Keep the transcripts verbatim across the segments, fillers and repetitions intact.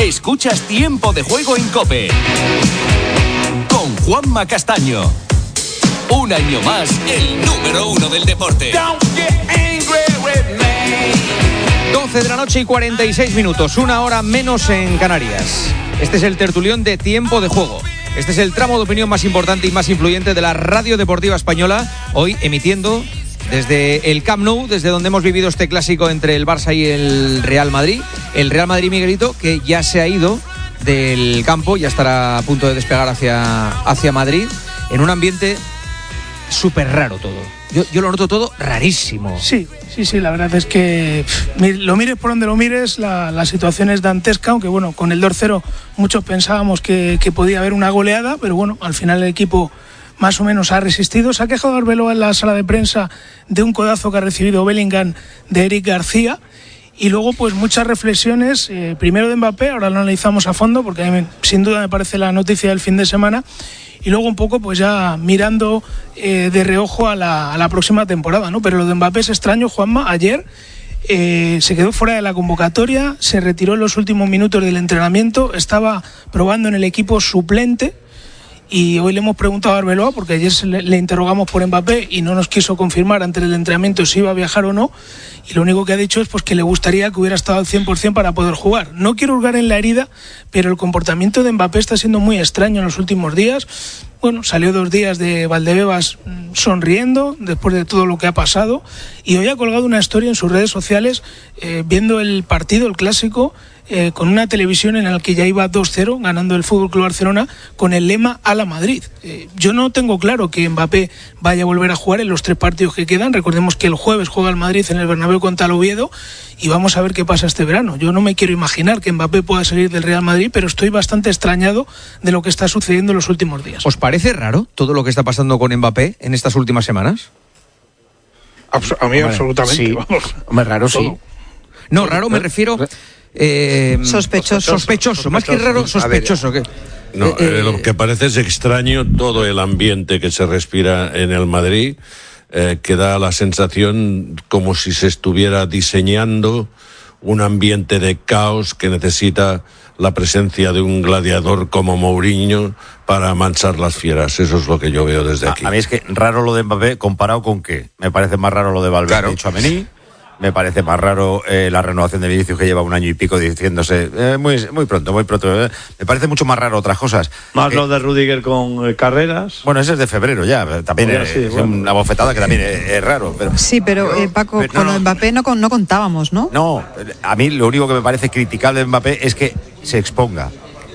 Escuchas Tiempo de Juego en COPE con Juanma Castaño. Un año más, el número uno del deporte. doce de la noche y cuarenta y seis minutos, una hora menos en Canarias. Este es el tertulión de Tiempo de Juego. Este es el tramo de opinión más importante y más influyente de la radio deportiva española, hoy emitiendo desde el Camp Nou, desde donde hemos vivido este clásico entre el Barça y el Real Madrid. El Real Madrid, Miguelito, que ya se ha ido del campo, ya estará a punto de despegar hacia, hacia Madrid, en un ambiente súper raro todo. Yo, yo lo noto todo rarísimo. Sí, sí, sí, la verdad es que pff, lo mires por donde lo mires, la, la situación es dantesca, aunque bueno, con el dos cero muchos pensábamos que, que podía haber una goleada, pero bueno, al final el equipo más o menos ha resistido. Se ha quejado Arbeloa en la sala de prensa de un codazo que ha recibido Bellingham de Eric García. Y luego, pues muchas reflexiones, eh, primero de Mbappé, ahora lo analizamos a fondo, porque a mí, sin duda me parece la noticia del fin de semana. Y luego un poco, pues ya mirando eh, de reojo a la, a la próxima temporada, ¿no? Pero lo de Mbappé es extraño, Juanma. Ayer eh, se quedó fuera de la convocatoria, se retiró en los últimos minutos del entrenamiento, estaba probando en el equipo suplente. Y hoy le hemos preguntado a Arbeloa, porque ayer le, le interrogamos por Mbappé y no nos quiso confirmar antes del entrenamiento si iba a viajar o no, y lo único que ha dicho es pues que le gustaría que hubiera estado al cien por ciento para poder jugar. No quiero hurgar en la herida, pero el comportamiento de Mbappé está siendo muy extraño en los últimos días. Bueno, salió dos días de Valdebebas sonriendo después de todo lo que ha pasado, y hoy ha colgado una historia en sus redes sociales eh, viendo el partido, el clásico, Eh, con una televisión en la que ya iba dos cero ganando el F C Barcelona con el lema a la Madrid. Eh, yo no tengo claro que Mbappé vaya a volver a jugar en los tres partidos que quedan. Recordemos que el jueves juega el Madrid en el Bernabéu contra el Oviedo y vamos a ver qué pasa este verano. Yo no me quiero imaginar que Mbappé pueda salir del Real Madrid, pero estoy bastante extrañado de lo que está sucediendo en los últimos días. ¿Os parece raro todo lo que está pasando con Mbappé en estas últimas semanas? Abs- a mí Hombre, absolutamente, sí. vamos. Hombre, raro sí. No, raro me refiero... Eh, sospechoso. sospechoso, más que raro, sospechoso. ¿Qué? No, eh, eh, lo que parece es extraño todo el ambiente que se respira en el Madrid, eh, que da la sensación como si se estuviera diseñando un ambiente de caos que necesita la presencia de un gladiador como Mourinho para amansar las fieras. Eso es lo que yo veo desde aquí. A, a mí es que raro lo de Mbappé, ¿comparado con qué? Me parece más raro lo de Valverde Claro. y Tchouaméni. Me parece más raro eh, la renovación de Vinicius, que lleva un año y pico diciéndose eh, muy, muy pronto, muy pronto. Eh. Me parece mucho más raro otras cosas. Más eh, lo de Rüdiger con eh, Carreras. Bueno, ese es de febrero ya. También Ya, es, sí, es bueno. una bofetada que también es, es raro. Pero, Sí, pero eh, Paco, pero, con no, lo de Mbappé no, con- no contábamos, ¿no? No, a mí lo único que me parece criticable de Mbappé es que se exponga.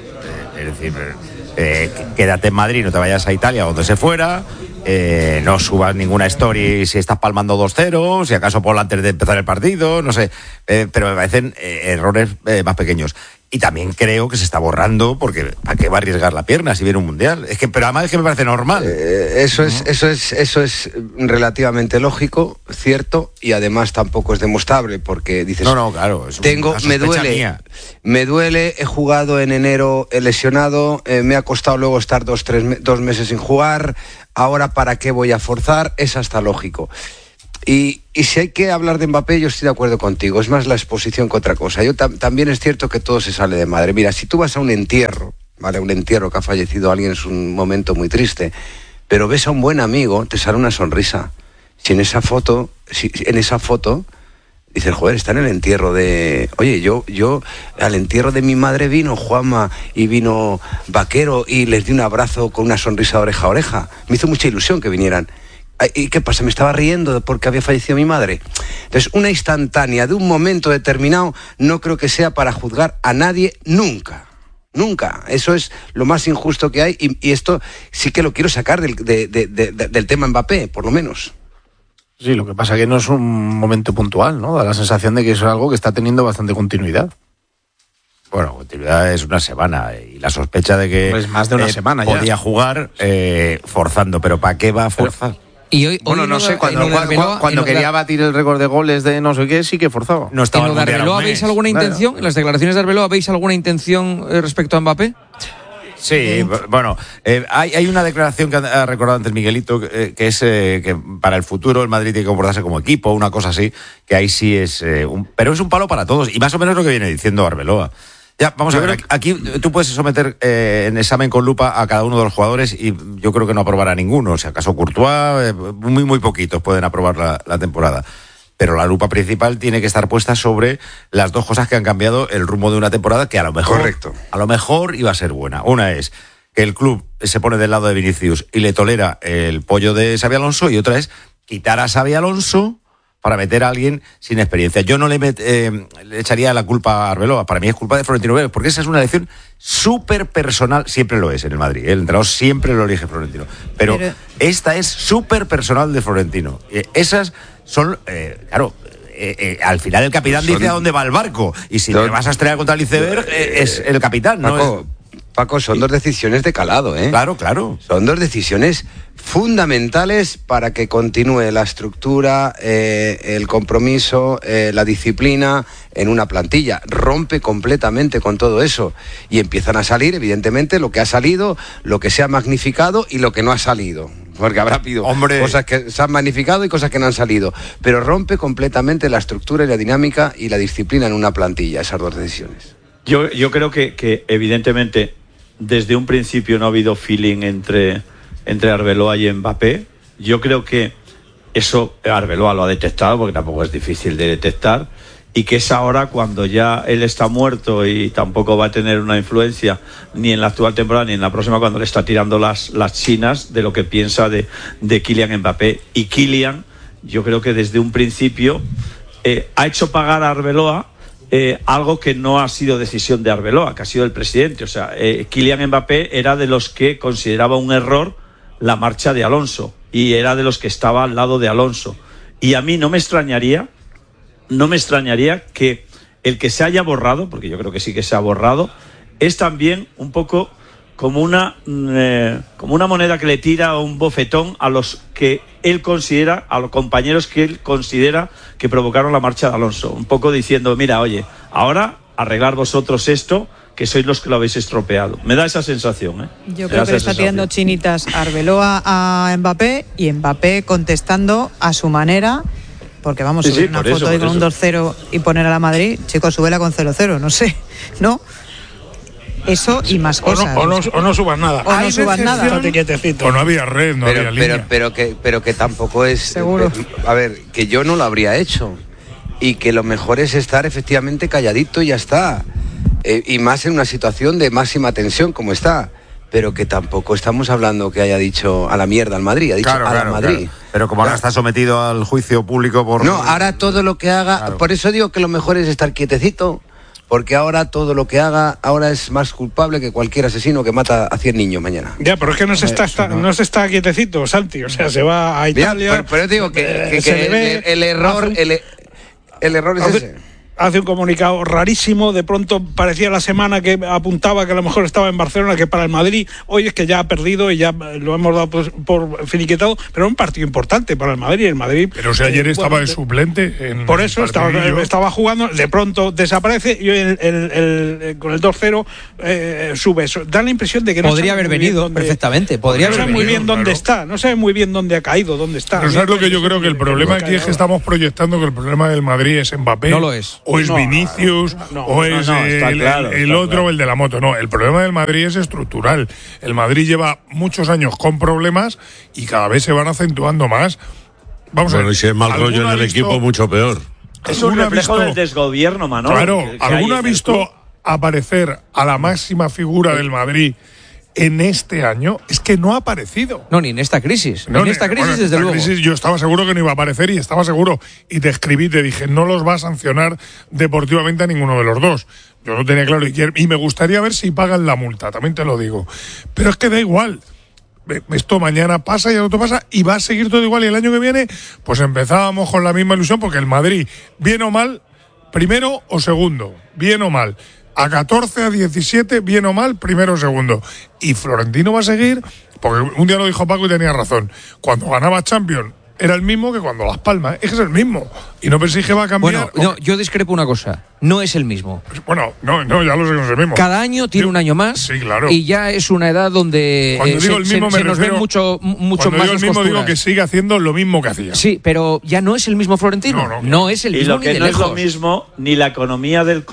Eh, es decir, eh, quédate en Madrid, no te vayas a Italia, donde se fuera. Eh, no subas ninguna story si estás palmando dos cero, si acaso ponla antes de empezar el partido, no sé. Eh, pero me parecen eh, errores eh, más pequeños. Y también creo que se está borrando, porque ¿para qué va a arriesgar la pierna si viene un mundial? Es que, pero además es que me parece normal. Eh, eso es, eso es, eso es relativamente lógico, cierto, y además tampoco es demostrable, porque dices, No, no, claro. Es tengo, una me sospecha duele, mía. me duele, he jugado en enero, he lesionado, eh, me ha costado luego estar dos, tres, me- dos meses sin jugar, ahora para qué voy a forzar, es hasta lógico. Y, y si hay que hablar de Mbappé, yo estoy de acuerdo contigo, es más la exposición que otra cosa. Yo tam- también es cierto que todo se sale de madre. Mira, si tú vas a un entierro, ¿vale? Un entierro que ha fallecido alguien es un momento muy triste, pero ves a un buen amigo, te sale una sonrisa. Si en esa foto, si en esa foto, dices, joder, está en el entierro de... Oye, yo, yo al entierro de mi madre vino Juanma y vino Vaquero y les di un abrazo con una sonrisa de oreja a oreja. Me hizo mucha ilusión que vinieran. ¿Y qué pasa? ¿Me estaba riendo porque había fallecido mi madre? Entonces, una instantánea de un momento determinado no creo que sea para juzgar a nadie nunca. Nunca. Eso es lo más injusto que hay y, y esto sí que lo quiero sacar del, de, de, de, del tema Mbappé, por lo menos. Sí, lo que pasa es que no es un momento puntual, ¿no? Da la sensación de que es algo que está teniendo bastante continuidad. Bueno, continuidad es una semana y la sospecha de que Pues más de una eh, semana ya. podía jugar eh, forzando, pero ¿para qué va a forzar? Y hoy, Bueno, hoy no en lo sé, de- cuando, en lo de cuando, Arbeloa- cuando en lo de- quería batir el récord de goles de no sé qué, sí que forzaba. No estaba ¿En lo de el Mundial Arbeloa un veis mes. alguna Claro. intención? ¿En las declaraciones de Arbeloa veis alguna intención eh, respecto a Mbappé? Sí, b- bueno, eh, hay, hay una declaración que ha recordado antes Miguelito, eh, que es eh, que para el futuro el Madrid tiene que comportarse como equipo, una cosa así, que ahí sí es eh, un, pero es un palo para todos, y más o menos lo que viene diciendo Arbeloa. Ya, vamos yo a ver, que... aquí tú puedes someter eh, en examen con lupa a cada uno de los jugadores y yo creo que no aprobará ninguno. O sea, acaso Courtois, eh, muy, muy poquitos pueden aprobar la, la temporada. Pero la lupa principal tiene que estar puesta sobre las dos cosas que han cambiado el rumbo de una temporada que a lo mejor, Correcto. a lo mejor iba a ser buena. Una es que el club se pone del lado de Vinicius y le tolera el pollo de Xabi Alonso, y otra es quitar a Xabi Alonso para meter a alguien sin experiencia. Yo no le, met, eh, le echaría la culpa a Arbeloa, para mí es culpa de Florentino Pérez, porque esa es una elección súper personal, siempre lo es en el Madrid, el entrenador siempre lo elige Florentino, pero, pero... esta es súper personal de Florentino. Eh, esas son, eh, claro, eh, eh, al final el capitán son... dice a dónde va el barco, y si son... te vas a estrellar contra el iceberg, eh, es el capitán, Paco, ¿no? Es... Paco, son dos decisiones de calado, ¿eh? Claro, claro. Son dos decisiones fundamentales para que continúe la estructura, eh, el compromiso, eh, la disciplina en una plantilla. Rompe completamente con todo eso y empiezan a salir, evidentemente, lo que ha salido, lo que se ha magnificado y lo que no ha salido. Porque habrá habido Hombre. cosas que se han magnificado y cosas que no han salido. Pero rompe completamente la estructura y la dinámica y la disciplina en una plantilla, esas dos decisiones. Yo, yo creo que, que evidentemente desde un principio no ha habido feeling entre, entre Arbeloa y Mbappé. Yo creo que eso Arbeloa lo ha detectado, porque tampoco es difícil de detectar, y que es ahora cuando ya él está muerto y tampoco va a tener una influencia ni en la actual temporada ni en la próxima, cuando le está tirando las, las chinas de lo que piensa de, de Kylian Mbappé. Y Kylian, yo creo que desde un principio eh, ha hecho pagar a Arbeloa Eh, algo que no ha sido decisión de Arbeloa, que ha sido el presidente. O sea, eh, Kylian Mbappé era de los que consideraba un error la marcha de Alonso y era de los que estaba al lado de Alonso. Y a mí no me extrañaría, no me extrañaría que el que se haya borrado, porque yo creo que sí que se ha borrado, es también un poco como una, eh, como una moneda que le tira un bofetón a los que él considera, a los compañeros que él considera que provocaron la marcha de Alonso. Un poco diciendo, mira, oye, ahora arreglar vosotros esto, que sois los que lo habéis estropeado. Me da esa sensación, ¿eh? Yo creo que le está tirando chinitas a Arbeloa a Mbappé y Mbappé contestando a su manera. Porque vamos a sí, subir sí, una foto foto ahí con un dos cero y poner a la Madrid, chicos, súbela con cero cero, no sé, ¿no? Eso y más cosas. O no, o no, o no subas nada. O no subas nada. O no había red, no pero, había pero, línea. Pero que, pero que tampoco es... Seguro. Eh, a ver, que yo no lo habría hecho. Y que lo mejor es estar efectivamente calladito y ya está. Eh, y más en una situación de máxima tensión como está. Pero que tampoco estamos hablando que haya dicho a la mierda al Madrid, ha dicho claro, a claro, la Madrid. Claro. Pero como ahora claro. está sometido al juicio público por... No, ahora todo lo que haga... Claro. Por eso digo que lo mejor es estar quietecito, porque ahora todo lo que haga, ahora es más culpable que cualquier asesino que mata a cien niños mañana. Ya, pero es que no se está, está, no se está quietecito, Santi, o sea, se va a Italia... Ya, pero, pero digo que, que, eh, que el, ve, el error... un, el, el error es hace, ese. Hace un comunicado rarísimo, de pronto parecía la semana que apuntaba que a lo mejor estaba en Barcelona, que para el Madrid, hoy es que ya ha perdido y ya lo hemos dado por, por finiquitado, pero un partido importante para el Madrid, el Madrid... Pero si ayer eh, estaba bueno, de suplente... En por eso estaba, estaba jugando, de pronto desaparece y el, el, el, el, con el dos cero eh, sube eso. Da la impresión de que no podría haber venido dónde, perfectamente, podría no haber sabe muy bien venido, dónde claro. está, no sabe muy bien dónde ha caído, dónde está. Pero ¿sabes lo que yo creo? Que el problema aquí es que estamos proyectando que el problema del Madrid es Mbappé. No lo es. O es no, Vinicius. No, o es no, no, el, claro, el, el otro claro. o el de la moto. No, el problema del Madrid es estructural. El Madrid lleva muchos años con problemas y cada vez se van acentuando más. Vamos bueno, a ver. Y si es mal rollo en el visto, equipo, mucho peor. Es un reflejo visto, del desgobierno, Manolo. Claro, que, que ¿alguno hay ha visto aparecer a la máxima figura del Madrid en este año? Es que no ha aparecido. No, ni en esta crisis. No, en esta crisis, bueno, en desde esta luego. Crisis yo estaba seguro que no iba a aparecer y estaba seguro. Y te escribí, te dije, no los va a sancionar deportivamente a ninguno de los dos. Yo lo tenía claro y, y me gustaría ver si pagan la multa, también te lo digo. Pero es que da igual. Esto mañana pasa y el otro pasa y va a seguir todo igual. Y el año que viene, pues empezábamos con la misma ilusión porque el Madrid, bien o mal, primero o segundo, bien o mal. A catorce, a diecisiete, bien o mal, primero o segundo. Y Florentino va a seguir, porque un día lo dijo Paco y tenía razón. Cuando ganaba Champions era el mismo que cuando Las Palmas. Es que es el mismo. Y no penséis que va a cambiar. Bueno, no, yo discrepo una cosa. No es el mismo. Bueno, no, no, ya lo sé que no es el mismo. Cada año tiene Yo, un año más. Sí, claro. Y ya es una edad donde cuando eh, digo se, el mismo se, me se nos refiero, ven mucho, mucho cuando más digo el mismo digo que sigue haciendo lo mismo que hacía. Sí, pero ya no es el mismo Florentino. No, no, no es el y mismo lo que ni de no lejos. es lo mismo, ni la economía del club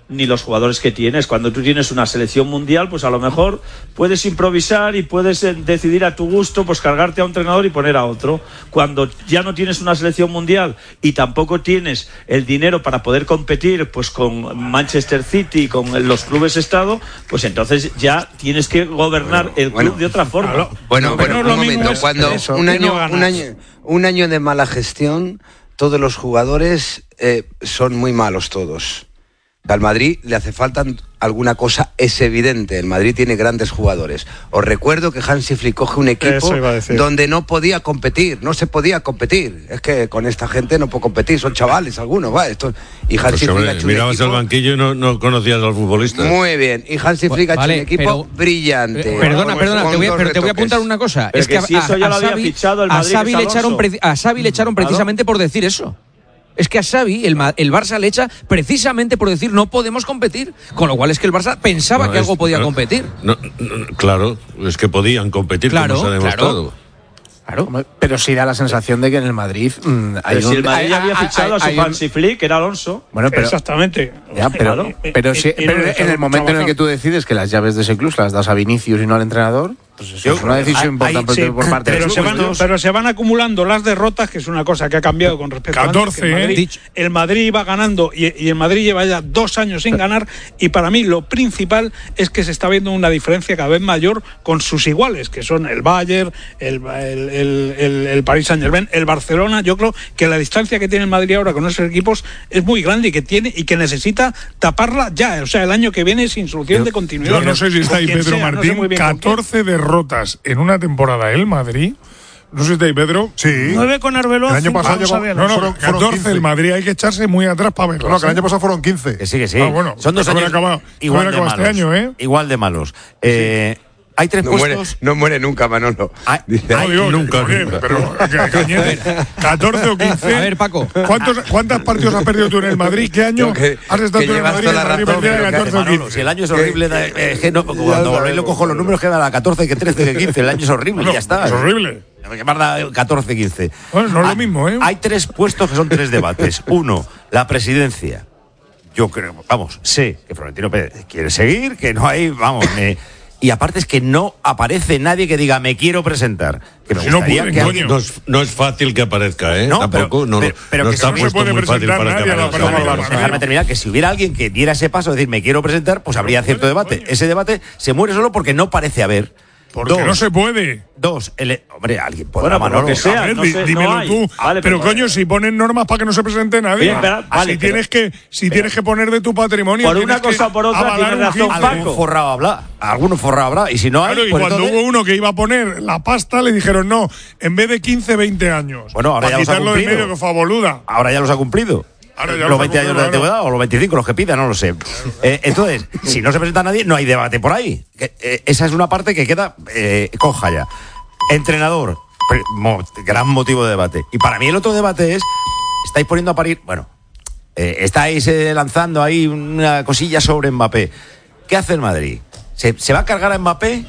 ni los jugadores que tienes. Cuando tú tienes una selección mundial, pues a lo mejor puedes improvisar y puedes eh, decidir a tu gusto, pues cargarte a un entrenador y poner a otro. Cuando ya no tienes una selección mundial y tampoco tienes el dinero para poder competir pues con Manchester City, con los clubes Estado, pues entonces ya tienes que gobernar bueno, el club bueno, de otra forma. Claro. Bueno, bueno, un momento, es, cuando eso, un año, no un año, un año de mala gestión, todos los jugadores eh, son muy malos todos. Al Madrid le hace falta alguna cosa, es evidente. El Madrid tiene grandes jugadores. Os recuerdo que Hansi Flick coge un equipo donde no podía competir, no se podía competir. Es que con esta gente no puedo competir, son chavales algunos, va. Esto, y Hansi pues, Flick ha hecho mirabas el banquillo y no, no conocías a los futbolistas. Muy bien, y Hansi Flick ha hecho vale, un equipo pero, brillante. Perdona, perdona, te voy, a, pero te voy a apuntar una cosa. Pero es que, que si a, eso ya a, lo había Xavi, fichado el Madrid, a Xavi le echaron, a Xavi le echaron precisamente por decir eso. Es que a Xavi, el, el Barça le echa precisamente por decir no podemos competir. Con lo cual es que el Barça pensaba no, que es, algo podía no, competir. No, no, claro, es que podían competir, claro, como se ha demostrado. Claro. Claro. Pero sí da la sensación de que en el Madrid mmm, hay pero un, si el Madrid hay, había hay, fichado hay, a su Hansi Flick, que era Alonso. Bueno, pero, exactamente. Ya, pero, claro. pero, si, pero en el momento en el que tú decides que las llaves de ese club las das a Vinicius y no al entrenador, pues eso Yo, es una decisión hay, importante hay, sí, por parte pero del club. Se van, pero se van acumulando las derrotas, que es una cosa que ha cambiado con respecto catorce, a antes. El Madrid, ¿eh? el Madrid iba ganando y, y el Madrid lleva ya dos años sin ganar, y para mí lo principal es que se está viendo una diferencia cada vez mayor con sus iguales, que son el Bayern, el, el, el, el, el Paris Saint-Germain, el Barcelona. Yo creo que la distancia que tiene el Madrid ahora con esos equipos es muy grande y que tiene y que necesita taparla ya. O sea, el año que viene sin solución yo, de continuidad. Yo no sé si está ahí Pedro sea, Martín, no sé catorce derrotas en una temporada el Madrid. No sé si está ahí Pedro. Sí. nueve con Arbeloa. El año pasado llegó, no, no, fueron, fueron catorce el Madrid, hay que echarse muy atrás para verlo. No, que el año pasado fueron quince. Que sí, que sí. Ah, bueno, son dos años acabado, igual de malos. Este año, ¿eh? Igual de malos. Eh, sí. Hay tres no puestos. Muere, no muere nunca, Manolo. Hay, Dice, no, digo, nunca, nunca. nunca. Pero, Cañete, catorce o quince. A ver, Paco. ¿Cuántos, ¿Cuántos partidos has perdido tú en el Madrid? ¿Qué año que, has estado tú en el Madrid? La razón, catorce o quince. Si el año es horrible, que, eh, que no, cuando volvéis lo cojo los números, que da la catorce, que trece, que quince. El año es horrible, no, ya está. Es horrible. Que más da catorce, quince. Bueno, no es lo mismo, ¿eh? Hay tres puestos que son tres debates. Uno, la presidencia. Yo creo, vamos, sé que Florentino Pérez quiere seguir, que no hay, vamos, me, y aparte es que no aparece nadie que diga me quiero presentar. Que me si gustaría no pueden, que alguien... no, es, no es fácil que aparezca, ¿eh? No, Tampoco, pero, no, pero, pero no que está no puesto muy fácil para que aparezca. Déjame terminar, que si hubiera alguien que diera ese paso de decir me quiero presentar, pues habría cierto debate. Ese debate se muere solo porque no parece haber. Porque dos, no se puede. Dos, el, hombre, alguien podrá, bueno, Manolo. Que sea, ver, no sé, dímelo no tú. Vale, pero, pero coño, si ponen normas para que no se presente nadie. Bien, pero, vale, si pero, tienes que, si pero, tienes que poner de tu patrimonio. Por una cosa o por otra tiene razón Paco. Algún forrado habrá. Algún forrado habrá. Y si no hay. Claro, y pues cuando entonces... hubo uno que iba a poner la pasta, le dijeron no, en vez de quince, veinte años. Bueno, ahora para ya los ha quitarlo cumplido. de medio, que fue a boluda. Ahora ya los ha cumplido. Ahora ya los veinte años de antigüedad o los veinticinco, los que pida, no lo sé. Eh, entonces, si no se presenta nadie, no hay debate por ahí. Eh, esa es una parte que queda eh, coja ya. Entrenador, mo, gran motivo de debate. Y para mí el otro debate es, estáis poniendo a parir, bueno, eh, estáis eh, lanzando ahí una cosilla sobre Mbappé. ¿Qué hace el Madrid? ¿Se, se va a cargar a Mbappé?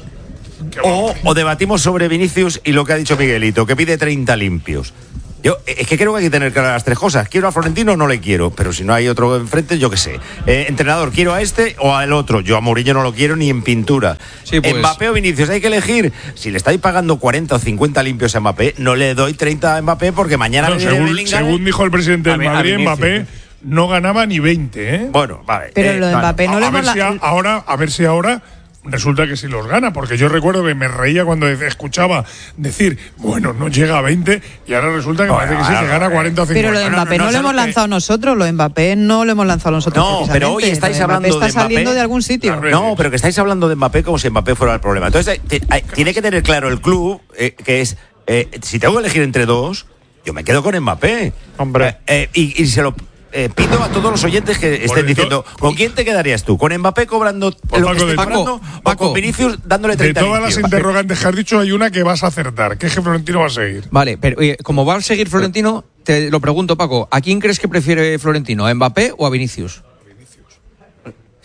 O, o debatimos sobre Vinicius y lo que ha dicho Miguelito, que pide treinta limpios. Yo es que creo que hay que tener claras las tres cosas. ¿Quiero a Florentino o no le quiero? Pero si no hay otro enfrente, yo qué sé. Eh, entrenador, ¿quiero a este o al otro? Yo a Mourinho no lo quiero ni en pintura. Sí, pues. Mbappé o Vinicius, hay que elegir. Si le estáis pagando cuarenta o cincuenta limpios a Mbappé, no le doy treinta a Mbappé porque mañana... No, según, según dijo el presidente del Madrid, Mbappé no ganaba ni veinte, ¿eh? Bueno, vale. Pero eh, lo de Mbappé vale. no a, le a, ver si a, ahora, a ver si ahora... Resulta que sí los gana, porque yo recuerdo que me reía cuando escuchaba decir, bueno, no llega a veinte, y ahora resulta que bueno, parece que sí, se gana cuarenta o cincuenta. Pero lo de Mbappé no, no, no lo hemos lanzado nosotros, lo de Mbappé no lo hemos lanzado nosotros. No, pero hoy estáis hablando está de Mbappé. saliendo de algún sitio. No, pero que estáis hablando de Mbappé como si Mbappé fuera el problema. Entonces, tiene que tener claro el club eh, que es, eh, si tengo que elegir entre dos, yo me quedo con Mbappé. Hombre. Eh, eh, y, y se lo... Eh, pido a todos los oyentes que estén bueno, diciendo, ¿con quién te quedarías tú? ¿Con Mbappé cobrando pues lo que Paco, esté cobrando Paco, o con Vinicius dándole treinta De todas limpios? Las interrogantes que has dicho, hay una que vas a acertar, que es que Florentino va a seguir. Vale, pero eh, como va a seguir Florentino, te lo pregunto, Paco, ¿a quién crees que prefiere Florentino? ¿A Mbappé o a Vinicius?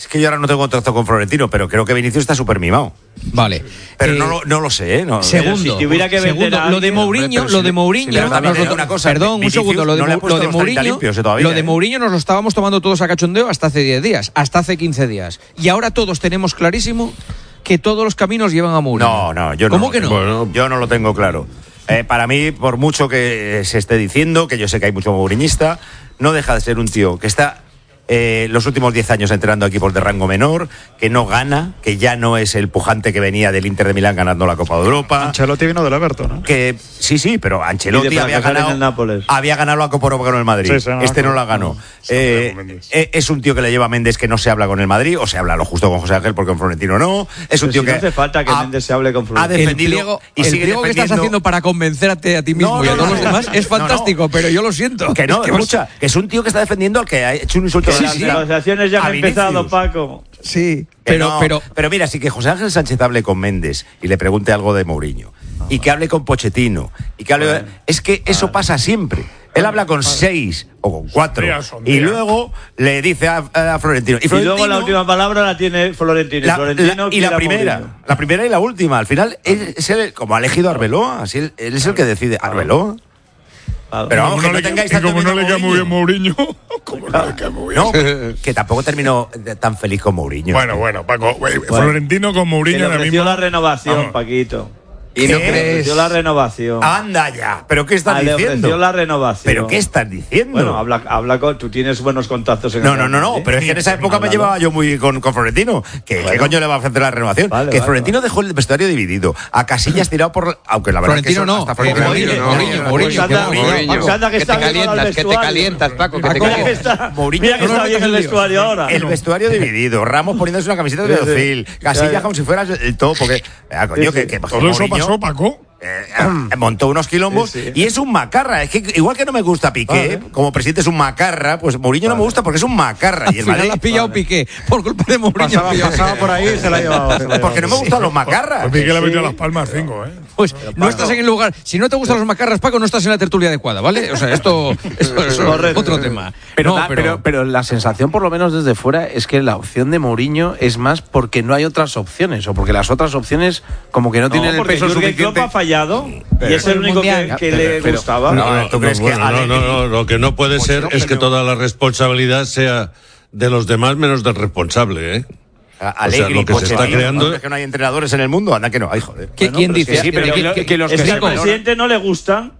que yo ahora no tengo contacto con Florentino, pero creo que Vinicius está súper mimado. Vale. Pero eh, no, lo, no lo sé, ¿eh? No, segundo, si tuviera que vender segundo a lo de alguien, Mourinho, hombre, lo de si Mourinho, le- si le- nos lo- una cosa, perdón, un Vinicius segundo, lo de, no le ha Mou- puesto lo de los treinta Mourinho, limpios, eh, todavía, lo de ¿eh? Mourinho nos lo estábamos tomando todos a cachondeo hasta hace diez días, hasta hace quince días. Y ahora todos tenemos clarísimo que todos los caminos llevan a Mourinho. No, no, yo no. ¿Cómo que no? Bueno, Yo no lo tengo claro. Eh, para mí, por mucho que se esté diciendo, que yo sé que hay mucho mouriñista, no deja de ser un tío que está eh, los últimos diez años entrenando a equipos de rango menor, que no gana, que ya no es el pujante que venía del Inter de Milán ganando la Copa de Europa. Ancelotti vino del Everton, ¿no? Que sí, sí, pero Ancelotti Y de había fracasar en ganado, el Nápoles. había ganado la Copa Europa con el Madrid. Sí, sí, no, este no no, la ganó. no, sí, Eh, con Méndez. eh, es un tío que le lleva a Méndez que no se habla con el Madrid, o se habla lo justo con José Ángel porque con Florentino no. Es un Pero tío si que no hace falta que ha- Méndez se hable con ha Florentino. El defendido pliego, y el sigue pliego que estás defendiendo- haciendo para convencerte a ti mismo No, y a no, todos no, los demás no, es no, fantástico, no. pero yo lo siento. Que no, Es que escucha, que es un tío que está defendiendo al que ha hecho un insulto Que de las sí, negociaciones ya a han empezado, Vinicius. Paco. Sí, Que pero, no, pero pero mira, si que José Ángel Sánchez hable con Méndez y le pregunte algo de Mourinho, y que hable con Pochettino, y que hable. Bueno. Es que eso pasa siempre. Él habla con seis o con cuatro, Días son y días. luego le dice a, a Florentino. Y, Y luego Florentino- la última palabra la tiene Florentino. la- Florentino la- y quiere la a primera, Mourinho. la primera y la última. Al final, él, es él, como ha elegido a Arbeloa, así él, él es el que decide. Arbeloa. Claro. Pero Y vamos, como que no no le- tengáis y tanto como no miedo le a queda muy bien Mourinho. Mourinho, como no le queda muy bien. No, que tampoco terminó de- tan feliz con Mourinho. Bueno, bueno, Paco, güey, Florentino con Que Mourinho le ahora ofreció mismo. la renovación, Vamos. Paquito. Y no ¿Qué? Le crees. ofreció la renovación. Anda ya. ¿Pero qué estás Ah, le diciendo? ofreció la renovación. ¿Pero qué estás diciendo? Bueno, habla, habla con. Tú tienes buenos contactos en No, el no, no, Real no, Madrid. pero es que en esa época me Háblalo. llevaba yo muy con, con Florentino. ¿Qué, ¿Qué Bueno. coño le va a ofrecer la renovación? Vale, que vale, Florentino vale. dejó el vestuario dividido. A Casillas tirado por. Aunque la verdad Florentino es que eso no, hasta eh, Florentino Mourinho, no. Mourinho, No, Mourinho, Pues anda, Mourinho, pues anda que que está te bien ahora el calientas, que te vestuario. calientas, Paco, que te Mira que calientas. está, Mourinho mira que no está lo bien el metas en vestuario ahora. El vestuario dividido, Ramos poniéndose una camiseta de Sí, sí. Ozil, Ya, Casillas ya. como si fuera el todo, porque, ah, coño, Sí, sí. que, que Todo eso Mourinho, pasó, Paco. eh, eh, montó unos quilombos Sí, sí. y es un macarra. Es que igual que no me gusta Piqué, Vale. como presidente es un macarra, pues Mourinho no me gusta porque es un macarra. Al Y el final Madrid, la ha pillado Piqué por culpa de Mourinho. Pasaba, ha pillado pasaba Piqué. por ahí y se la ha llevado. se la ha porque no me llevado. gustan los macarras. Pues Piqué le ha metido sí. las palmas cinco, ¿eh? Pues no estás en el lugar. Si no te gustan los macarras, Paco, no estás en la tertulia adecuada, ¿vale? O sea, esto, esto es Correcto. otro tema. Pero, No, da- pero, pero la sensación, por lo menos desde fuera, es que la opción de Mourinho es más porque no hay otras opciones o porque las otras opciones como que no, No, tienen el porque peso Jürgen Klopp suficiente. ha fallado y es el el único que, Mundial. que Pero- le pero- gustaba. No, no, ¿tú crees que Bueno, no, Alegri- no, no, lo que no puede Pues ser no, es que pero- toda la responsabilidad sea de los demás menos del responsable, ¿eh? Alegri, lo que se está Pochettino, creando- ¿no? Es que no hay entrenadores en el mundo, anda que no hay, joder. ¿Qué- Bueno, ¿Quién pero es dice? que sí, pero ¿Qué- que- qué- que los es que que se al valoran- presidente no le gustan.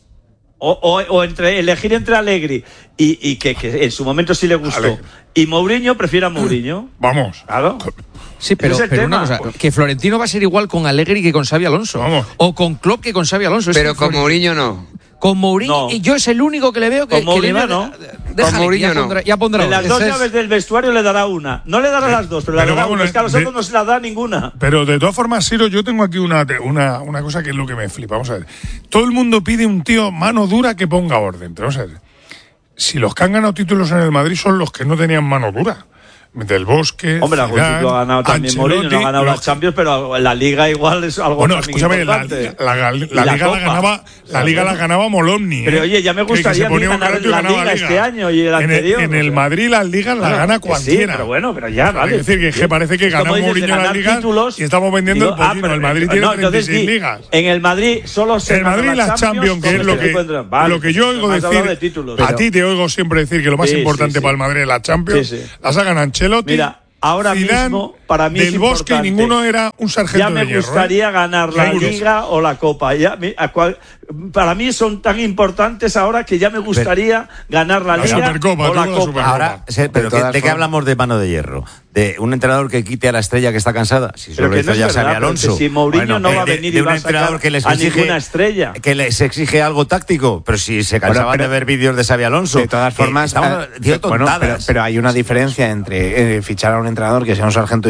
O, o- o entre elegir entre Allegri y, y que, que en su momento sí le gustó. Alegri. Y Mourinho, prefiere a Mourinho. Vamos. Claro. Sí, pero, Ese es el pero una tema. cosa, que Florentino va a ser igual con Allegri que con Xavi Alonso. Vamos. O con Klopp que con Xavi Alonso. Es Pero que con Florentino- Mourinho no. Con Mourinho, No. y yo es el único que le veo que, Con que le va Mourinho no. Déjale, Con Mourinho ya no. pondrá, ya pondrá De las otra. dos Ese es- llaves del vestuario le dará una. No le dará las dos, pero le Pero dará vamos, una. Es que a nosotros de- no se la da ninguna. Pero de todas formas, Siro, yo tengo aquí una, una, una cosa que es lo que me flipa. Vamos a ver. Todo el mundo pide un tío mano dura que ponga orden. Pero vamos a ver. Si los que han ganado títulos en el Madrid son los que no tenían mano dura. Del Bosque. Hombre, algún Zidane, sitio ha ganado también Ancelotti, Mourinho, no ha ganado los las Champions, pero la Liga igual es algo Bueno, también escúchame, la, importante. la- la- Y la liga la Copa. ganaba, la liga la ganaba Molomni. Pero ¿eh? oye, ya me Que- que gustaría se a mí ponía un ganar reto y la ganaba liga este año y el En anterior, En o el sea. Madrid las ligas la Bueno, gana que sí, cualquiera. pero bueno, pero ya, vale. Es decir, que, es que parece que Es como ganó dices, Mourinho de las ganar ligas títulos, y estamos vendiendo digo, el ah, pollino. pero- el Madrid no, tiene entonces treinta y seis di, ligas. En el Madrid solo se El gana Madrid la Champions, que es lo con que, encuentran. Vale, lo que yo oigo has hablado de decir. títulos. A ti te oigo siempre decir que lo más Sí, sí, importante sí. para el Madrid es la Champions. Sí, sí. La sacan Ancelotti. Mira, ahora Zidane, mismo, para mí es Del Bosque, importante. ninguno era un sargento Ya me de hierro, gustaría ¿eh? ganar la Seguros. Liga o la Copa. Ya, mi- a cual- para mí son tan importantes ahora que ya me gustaría ganar la, La Liga Supercopa, o la tú la Copa. Supercopa. Ahora, se- pero De ¿qué- todas ¿de qué formas- hablamos de mano de hierro? ¿De un entrenador que quite a la estrella que está cansada? Si Pero solo que lo hizo no es ya verdad, Xabi pero Alonso. que si Mourinho no va a de- venir de y un va a sacar entrenador que les a exige, ninguna estrella. que les exige algo táctico, pero si se cansaban Bueno, pero- de ver vídeos de Xabi Alonso. De todas que formas, estamos eh, diciendo bueno, tontadas. pero, pero hay una diferencia entre eh, fichar a un entrenador que sea un sargento de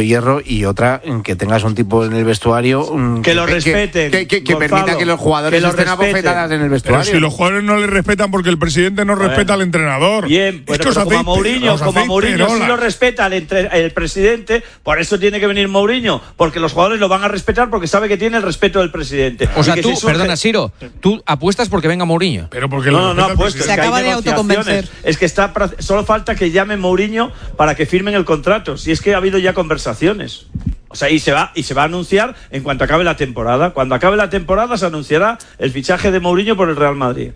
hierro, y otra en que tengas un tipo en el vestuario que, que lo respeten, que, que, que, que permita que los jugadores que estén abofetadas en el vestuario. Pero si los jugadores no le respetan porque el presidente no bueno. respeta al entrenador. Bien, pues es que como a Mourinho, como a Mourinho sí lo respeta el, entre, el presidente, por eso tiene que venir Mourinho, porque los jugadores lo van a respetar porque sabe que tiene el respeto del presidente. O sea, tú, si surge... perdona, Siro, tú apuestas porque venga Mourinho. Pero porque no, no, no apuesto. Se acaba de autoconvencer. Es que está, solo falta que llame Mourinho para que firmen el contrato. Si es que ha habido ya conversaciones. O sea, y se va y se va a anunciar en cuanto acabe la temporada. Cuando acabe la temporada se anunciará el fichaje de Mourinho por el Real Madrid.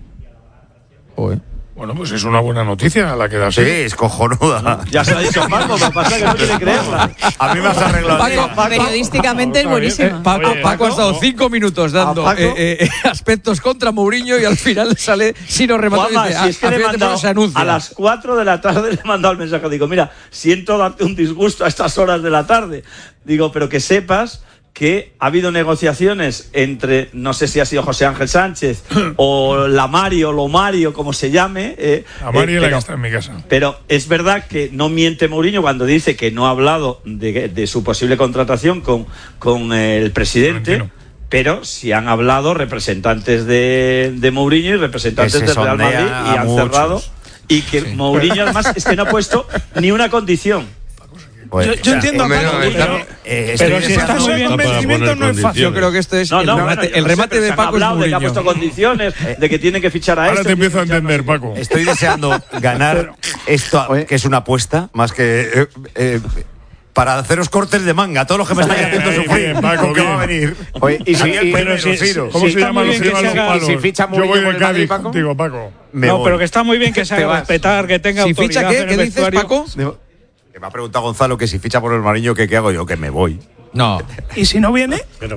Joder. Bueno, pues es una buena noticia la que da. Sí, es cojonuda. Ya se lo ha dicho Paco, me pasa que no quiere creerla. A mí me has arreglado. Paco, Paco, periodísticamente es buenísima. Eh, Paco, Oye, Paco, Paco ha estado cinco minutos dando eh, eh, aspectos contra Mourinho y al final sale Siro rematando. Juanma, si es que le he mandado, a las cuatro de la tarde le he mandado el mensaje. Digo, mira, siento darte un disgusto a estas horas de la tarde. Digo, pero que sepas que ha habido negociaciones entre, no sé si ha sido José Ángel Sánchez o la Mario, o lo Mario, como se llame. Eh, la Mario eh, la que está en mi casa. Pero es verdad que no miente Mourinho cuando dice que no ha hablado de, de su posible contratación con, con el presidente. Florentino. Pero sí han hablado representantes de, de Mourinho y representantes del Real Madrid y han muchos. cerrado. Y que sí. Mourinho además es que no ha puesto ni una condición. Pues, yo, yo o sea, entiendo a Paco, pero, pero, eh, pero si estás en convencimiento no es fácil. Yo creo que esto es no, no, el remate, bueno, el remate sé, de Paco es Mourinho. De que ha puesto condiciones, de que tiene que fichar a Ahora este. te empiezo a entender, Paco. Estoy deseando ganar esto, que es una apuesta, más que... Eh, eh, para haceros cortes de manga, todos los que me estáis haciendo sufrir, Paco, que va a venir. Oye, y si, y, pero si, si, ¿cómo si se llama los palos? Si ficha Yo voy de Cádiz Paco. contigo, Paco. Me no, voy. Pero que está muy bien que se haga respetar, que tenga si autoridad. ¿Si ficha qué? ¿Qué dices, Paco? Que me ha preguntado Gonzalo que si ficha por el Mariño, que qué hago yo, que me voy. No. ¿Y si no viene? Pero...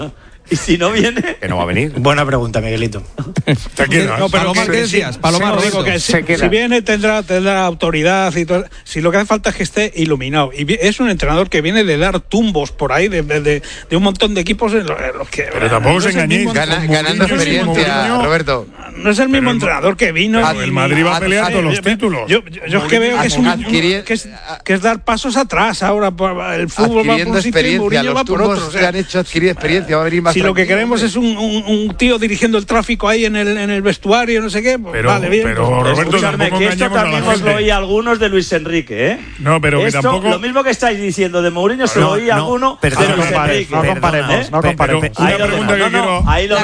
¿Y si no viene? Que no va a venir. Buena pregunta, Miguelito. No, pero Palomar, ¿qué decías? Palomar, digo que si, si viene tendrá, tendrá autoridad y todo. Si lo que hace falta es que esté iluminado. Y es un entrenador que viene de dar tumbos por ahí de, de, de, de un montón de equipos en los, en los que. Pero tampoco os engañéis. Gana, ganando experiencia, Roberto. No es el mismo pero entrenador que vino. Pero el Madrid va a pelear todos los títulos. Yo, yo, yo es que veo que es, un, que, es, que es dar pasos atrás ahora. El fútbol va por un sitio y Mourinho va por otro. O sea, han hecho adquirir experiencia, va a venir más. Si lo que queremos es un, un, un tío dirigiendo el tráfico ahí en el, en el vestuario, no sé qué, pues pero, vale, bien. Pero, pues, Roberto, escuchadme, que esto también os lo oí a algunos de Luis Enrique, ¿eh? No, pero esto, que tampoco... Lo mismo que estáis diciendo de Mourinho, se lo oí a alguno de Luis Enrique. No comparemos, no comparemos. Una pregunta que quiero...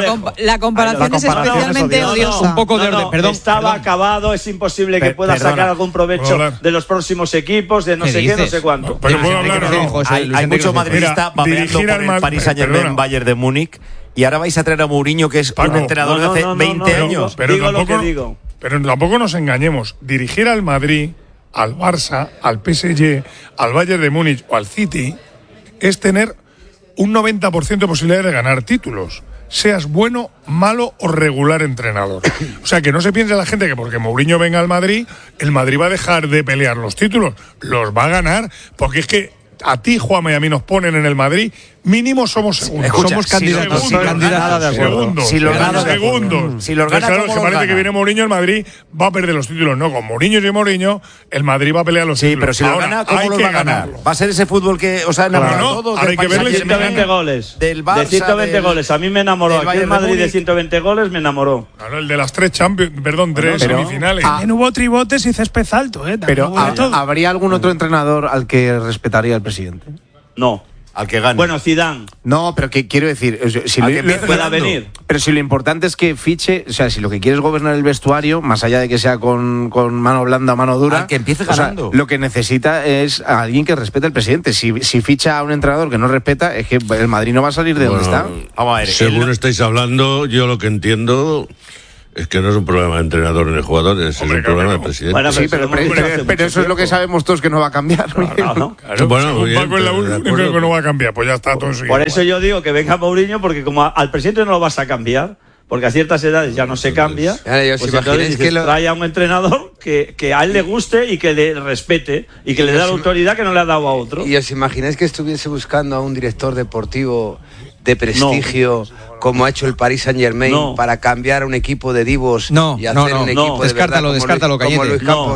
La comparación es especialmente odiosa. Un poco de orden, perdón. Estaba acabado, es imposible que pueda sacar algún provecho de los próximos equipos, de no sé qué, no sé cuánto. Pero puedo hablar o no. Hay mucho madridista babeando por el Paris Saint-Germain Bayern de Múnich. Y ahora vais a traer a Mourinho, que es Paco, un entrenador no, no, de hace no, no, veinte no, años. Pero, digo tampoco, lo que digo. pero tampoco nos engañemos. Dirigir al Madrid, al Barça, al P S G, al Bayern de Múnich o al City es tener un noventa por ciento de posibilidades de ganar títulos. Seas bueno, malo o regular entrenador. O sea, que no se piense la gente que porque Mourinho venga al Madrid, el Madrid va a dejar de pelear los títulos. Los va a ganar, porque es que a ti, Juanma, y a mí nos ponen en el Madrid, mínimo somos segundos. Escucha, somos candidatos. Si Sí, candidatos. Segundos. Si los gana, segundos. Si los gana, claro, que parece gana? que viene Mourinho, el Madrid va a perder los títulos. No, con Mourinho y Mourinho, el Madrid va a pelear los sí, títulos. Sí, pero si ahora, los gana, ¿cómo los va a ganar? Ganarlo. Va a ser ese fútbol que os ha enamorado claro, a todos. Ahora hay que verle ciento veinte goles. Del Barça, de ciento veinte del, goles. A mí me enamoró. Aquí el Madrid de ciento veinte goles me enamoró. Claro, el de las tres Champions, perdón, tres pero, semifinales. También hubo tribotes y césped alto, ¿eh? Pero ¿habría algún otro entrenador al que respetaría el presidente? No. Al que gane. Bueno, Zidane. No, pero que quiero decir, si al lo, que pueda venir. Pero si lo importante es que fiche, o sea, si lo que quieres es gobernar el vestuario, más allá de que sea con, con mano blanda o mano dura, al que empiece ganando. O sea, lo que necesita es a alguien que respete al presidente. Si, si ficha a un entrenador que no respeta, es que el Madrid no va a salir de bueno, donde está. Vamos a ver, según el... estáis hablando, yo lo que entiendo es que no es un problema de entrenador ni de jugadores, es un problema del presidente. Bueno, sí, pero, pero, pero, pero eso es lo que sabemos todos que no va a cambiar. Claro, claro. Claro, bueno, bien, Paco es la única que no va a cambiar, pues ya está todo seguido. Por eso yo digo que venga Mourinho, porque como al presidente no lo vas a cambiar, porque a ciertas edades ya no se cambia, pues entonces dices, que lo... trae a un entrenador que, que a él le guste y que le respete y que y le dé la autoridad que no le ha dado a otro. ¿Y os imagináis que estuviese buscando a un director deportivo de prestigio no. como ha hecho el Paris Saint-Germain no. para cambiar un equipo de divos no, y hacer no, no, un equipo no. de descártalo, verdad, descártalo, como Luis, como Luis Campos? No.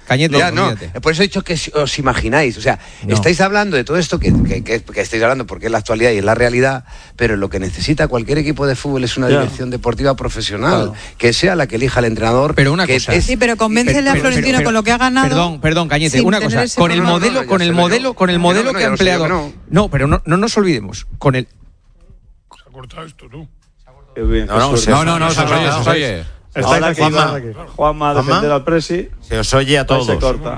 Cañete, ya, no. olvídate. Por eso he dicho que os imagináis. O sea, No. estáis hablando de todo esto que, que, que, que estáis hablando porque es la actualidad y es la realidad, pero lo que necesita cualquier equipo de fútbol es una Ya. dirección deportiva profesional, Claro. que sea la que elija el entrenador. Pero una que cosa. es- Sí, pero convéncele Pero- a pero- Florentino pero- con lo que ha ganado. Perdón, perdón, Cañete, sin una tener cosa. ese Con el No, no, no, modelo, ya con sé el que modelo, no. con el Que no, modelo que no, que ha ya lo sé yo empleado. que no. No, pero no, no nos olvidemos. Con el. Se ha cortado esto, tú. Qué bien, No, qué no, suerte. se- No, no, no, se os oye, se os Ahora oye. Ahora que Juanma. iba Juanma a defender al Presi, Se os oye a ahí todos. se corta.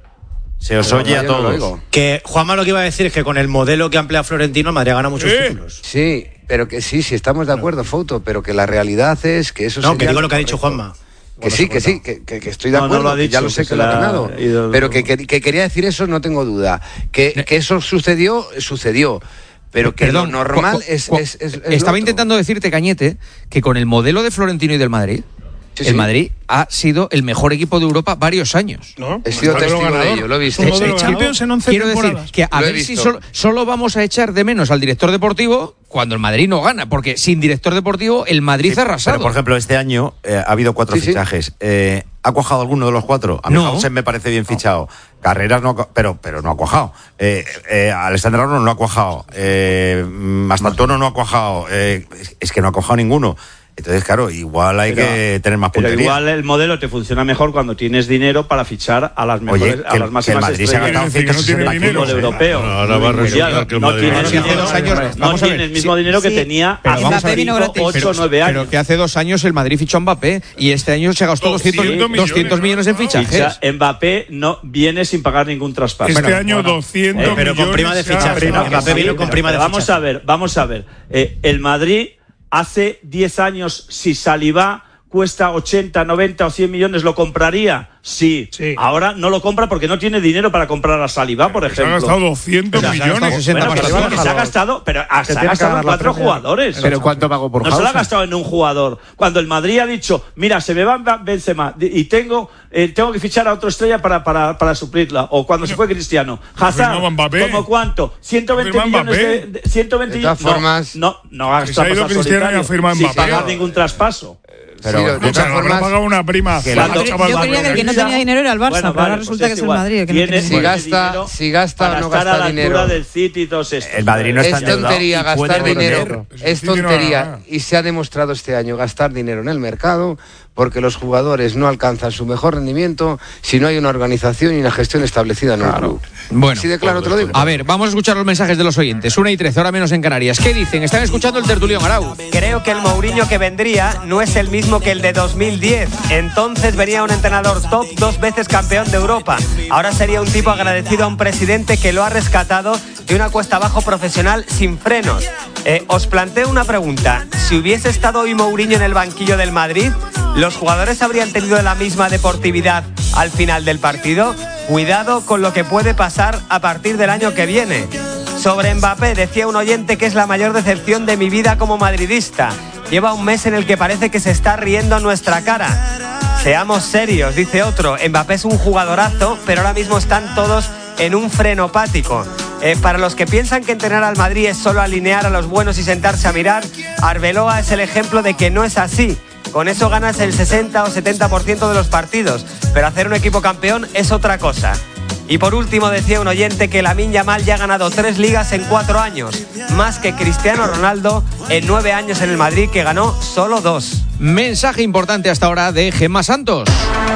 Se os Pero oye a yo no lo todos. oigo. Que Juanma lo que iba a decir es que con el modelo que ha empleado Florentino, el Madrid ha ganado muchos ¿Eh? títulos. Sí, pero que sí, sí estamos de acuerdo, Fouto, pero que la realidad es que eso No, sería que digo lo que ha dicho correcto. Juanma. Que sí, que sí, que, que- que estoy de No, no acuerdo, lo ha que ya dicho, lo sé que que, se lo ha le ha ganado, ido- pero que, que- que quería decir eso no tengo duda, que, que eso sucedió, sucedió, pero que Perdón, lo normal cu- cu- es, cu- es- es- es lo Estaba otro. intentando decirte, Cañete, que con el modelo de Florentino y del Madrid, Sí, el sí. Madrid ha sido el mejor equipo de Europa varios años. ¿No? He sido Modelo testigo de ganador. ello, lo he visto. Un modelo Eh, Champions en once Quiero decir temporadas. que a Lo he ver si visto. solo, solo vamos a echar de menos al director deportivo cuando el Madrid no gana, porque sin director deportivo el Madrid Sí, ha arrasado. Pero, por ejemplo, este año eh, ha habido cuatro Sí, sí. fichajes. Eh, ¿Ha cuajado alguno de los cuatro? A mí No. Hausen me parece bien fichado. Carreras no ha, cua- pero, pero no ha cuajado. Eh, eh, Alexander Arnold no ha cuajado. Eh, Mastantuono no ha cuajado. Eh, es, es que no ha cuajado ninguno. Entonces, claro, igual hay Pero- que tener más Pero puntería. igual el modelo te funciona mejor cuando tienes dinero para fichar a las mejores, Oye, a que- las que máximas el Madrid se ha estrellas gastado Quiere decir que no tiene del dinero. fútbol europeo. Ahora va a Mundial. resultar que el no Madrid tiene va a dinero, ganar. Hace dos años- no vamos a tiene ver, el mismo sí, dinero que sí, tenía pero hace vamos a ver, vino gratis. ocho o nueve años. Pero que hace dos años el Madrid fichó a Mbappé y este año se gastó doscientos, doscientos millones, doscientos millones en ¿no? fichajes. Ficha- Mbappé no viene sin pagar ningún traspaso. Este Bueno, año bueno. doscientos Eh, pero con millones prima de se ha fichaje, gastado. ¿no? Mbappé Sí, vino con pero- prima de pero vamos fichaje. a ver, vamos a ver. Eh, el Madrid hace diez años, si Saliba cuesta ochenta, noventa o cien millones, ¿lo compraría? Sí. Sí. Ahora no lo compra porque no tiene dinero para comprar a Saliba, por Se ha ejemplo. gastado doscientos O sea, se ha gastado millones. sesenta Bueno, pero más sí, que se ha gastado, pero ah, se ha tiene que gastado en ganar la cuatro Premier. jugadores. Pero ¿cuánto pagó por No se lo ha Hausen? gastado en un jugador. Cuando el Madrid ha dicho, mira, se me va Benzema y tengo eh, tengo que fichar a otra estrella para, para, para suplirla. O cuando se fue Cristiano. Hazard, firmaba Mbappé. ¿como cuánto? ciento veinte Firma millones de, Mbappé. de- ciento veinte De todas no, formas- no, no ha Que se ha gastado ido pasar Cristiano y ha solitario, firmado sin Mbappé. pagar ningún traspaso. Pero, Sí, de No, todas se habrá formas, pagado una prima. Que Al cuando- chaval yo creía que el que no Barcelona. tenía dinero era el Barça, Bueno, pero vale, ahora pues resulta que es el igual. Madrid el que no Tiene- tiene Si tiene dinero. gasta- dinero si gasta o para no estar gasta a la dinero. altura del City y todos estos. El Madrid no está es endeudado tontería y puede gastar tener. dinero, Pues es sí tiene una- tontería y se ha demostrado este año gastar dinero en el mercado porque los jugadores no alcanzan su mejor rendimiento si no hay una organización y una gestión establecida en un club. Bueno, Así de claro te lo digo. a ver, vamos a escuchar los mensajes de los oyentes. Una y trece, ahora menos en Canarias. ¿Qué dicen? Están escuchando el tertulión, Arau. Creo que el Mourinho que vendría no es el mismo que el de dos mil diez. Entonces venía un entrenador top, dos veces campeón de Europa. Ahora sería un tipo agradecido a un presidente que lo ha rescatado de una cuesta abajo profesional sin frenos. Eh, os planteo una pregunta. Si hubiese estado hoy Mourinho en el banquillo del Madrid, ¿los jugadores habrían tenido la misma deportividad al final del partido? Cuidado con lo que puede pasar a partir del año que viene. Sobre Mbappé, decía un oyente que es la mayor decepción de mi vida como madridista. Lleva un mes en el que parece que se está riendo a nuestra cara. Seamos serios, dice otro. Mbappé es un jugadorazo, pero ahora mismo están todos en un frenopático. Eh, para los que piensan que entrenar al Madrid es solo alinear a los buenos y sentarse a mirar, Arbeloa es el ejemplo de que no es así. Con eso ganas el sesenta o setenta por ciento de los partidos, pero hacer un equipo campeón es otra cosa. Y por último decía un oyente que Lamine Yamal ya ha ganado tres ligas en cuatro años, más que Cristiano Ronaldo en nueve años en el Madrid, que ganó solo dos. Mensaje importante hasta ahora de Gemma Santos.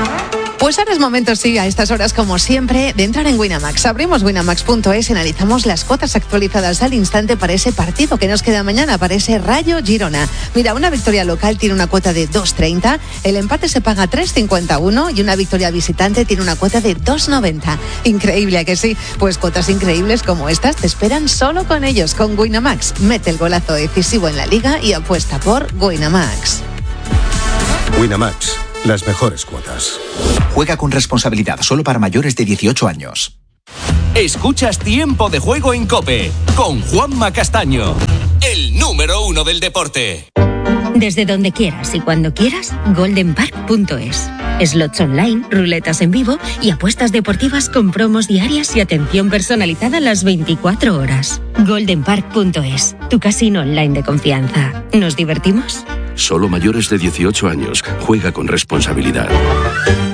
Pues ahora es momento, sí, a estas horas como siempre, de entrar en Winamax. Abrimos winamax punto es y analizamos las cuotas actualizadas al instante para ese partido que nos queda mañana, para ese Rayo Girona. Mira, una victoria local tiene una cuota de dos treinta, el empate se paga tres cincuenta y uno y una victoria visitante tiene una cuota de dos noventa. Increíble, ¿a que sí? Pues cuotas increíbles como estas te esperan solo con ellos, con Winamax. Mete el golazo decisivo en la liga y apuesta por Winamax. Winamax, las mejores cuotas. Juega con responsabilidad, solo para mayores de dieciocho años. Escuchas Tiempo de Juego en COPE con Juanma Castaño, el número uno del deporte. Desde donde quieras y cuando quieras, golden park punto es. Slots online, ruletas en vivo y apuestas deportivas con promos diarias y atención personalizada las veinticuatro horas. golden park punto es, tu casino online de confianza. ¿Nos divertimos? Solo mayores de dieciocho años. Juega con responsabilidad.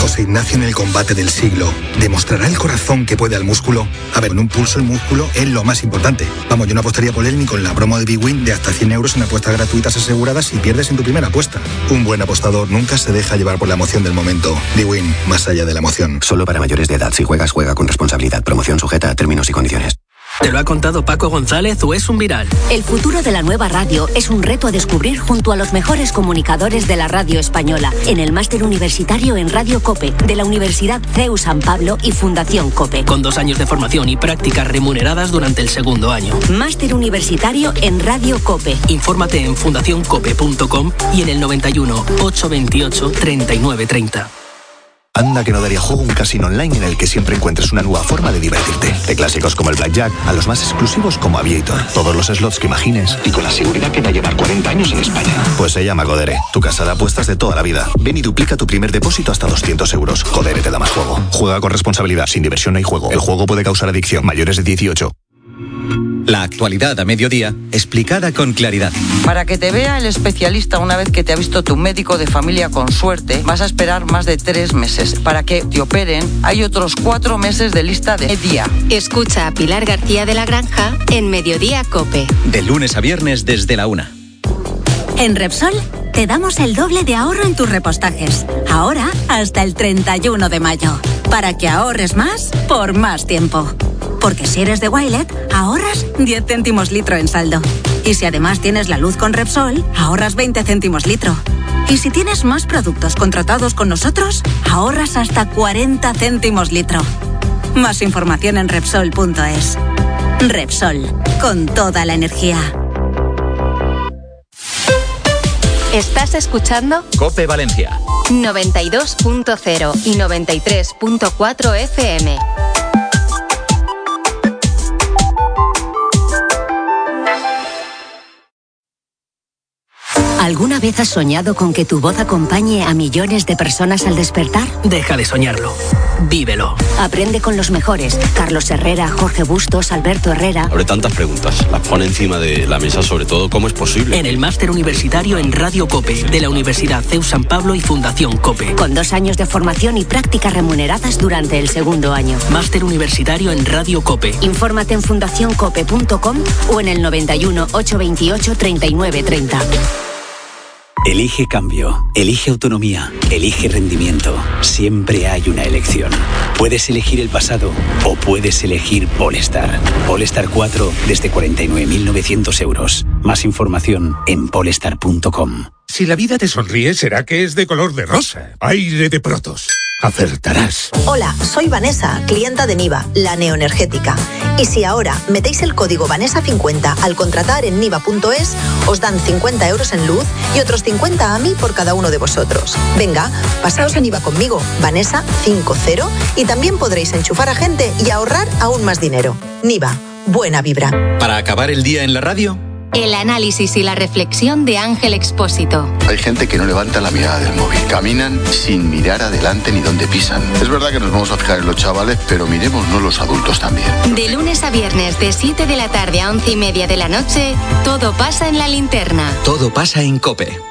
José Ignacio en el combate del siglo. ¿Demostrará el corazón que puede al músculo? A ver, en un pulso el músculo es lo más importante. Vamos, yo no apostaría por él ni con la promo de Bwin de hasta cien euros en apuestas gratuitas aseguradas si pierdes en tu primera apuesta. Un buen apostador nunca se deja llevar por la emoción del momento. Bwin, más allá de la emoción. Solo para mayores de edad. Si juegas, juega con responsabilidad. Promoción sujeta a términos y condiciones. ¿Te lo ha contado Paco González o es un viral? El futuro de la nueva radio es un reto a descubrir junto a los mejores comunicadores de la radio española en el máster universitario en Radio COPE de la Universidad C E U San Pablo y Fundación COPE. Con dos años de formación y prácticas remuneradas durante el segundo año. Máster universitario en Radio COPE. Infórmate en fundación cope punto com y en el noventa y uno, ochocientos veintiocho, treinta y nueve treinta. Anda que no daría juego un casino online en el que siempre encuentres una nueva forma de divertirte. De clásicos como el Blackjack a los más exclusivos como Aviator. Todos los slots que imagines y con la seguridad que da llevar cuarenta años en España. Pues se llama Codere, tu casa de apuestas de toda la vida. Ven y duplica tu primer depósito hasta doscientos euros. Codere te da más juego. Juega con responsabilidad, sin diversión no hay juego. El juego puede causar adicción. Mayores de dieciocho. La actualidad a mediodía, explicada con claridad. Para que te vea el especialista una vez que te ha visto tu médico de familia con suerte, vas a esperar más de tres meses. Para que te operen, hay otros cuatro meses de lista de día. Escucha a Pilar García de la Granja en Mediodía COPE. De lunes a viernes desde la una. En Repsol te damos el doble de ahorro en tus repostajes. Ahora hasta el treinta y uno de mayo. Para que ahorres más por más tiempo. Porque si eres de Wilet, ahorras diez céntimos litro en saldo. Y si además tienes la luz con Repsol, ahorras veinte céntimos litro. Y si tienes más productos contratados con nosotros, ahorras hasta cuarenta céntimos litro. Más información en Repsol punto es. Repsol, con toda la energía. ¿Estás escuchando? COPE Valencia. noventa y dos punto cero y noventa y tres punto cuatro F M. ¿Alguna vez has soñado con que tu voz acompañe a millones de personas al despertar? Deja de soñarlo. Vívelo. Aprende con los mejores. Carlos Herrera, Jorge Bustos, Alberto Herrera. Abre tantas preguntas. Las pone encima de la mesa, sobre todo, ¿cómo es posible? En el máster universitario en Radio COPE de la Universidad C E U San Pablo y Fundación COPE. Con dos años de formación y prácticas remuneradas durante el segundo año. Máster universitario en Radio COPE. Infórmate en fundación cope punto com o en el noventa y uno, ochocientos veintiocho, treinta y nueve treinta. Elige cambio, elige autonomía, elige rendimiento. Siempre hay una elección. Puedes elegir el pasado o puedes elegir Polestar. Polestar cuatro desde cuarenta y nueve mil novecientos euros. Más información en polestar punto com. Si la vida te sonríe, será que es de color de rosa. Aire de Protos. Acertarás. Hola, soy Vanessa, clienta de Niva, la neoenergética. Y si ahora metéis el código Vanessa cincuenta al contratar en niva punto es, os dan cincuenta euros en luz y otros cincuenta a mí por cada uno de vosotros. Venga, pasaos a Niva conmigo, Vanessa cincuenta, y también podréis enchufar a gente y ahorrar aún más dinero. Niva, buena vibra. Para acabar el día en la radio, El análisis y la reflexión de Ángel Expósito. Hay gente que no levanta la mirada del móvil. Caminan sin mirar adelante ni dónde pisan. Es verdad que nos vamos a fijar en los chavales, pero miremosnos los adultos también. De lunes a viernes, de siete de la tarde a once y media de la noche, todo pasa en La Linterna. todo pasa en COPE.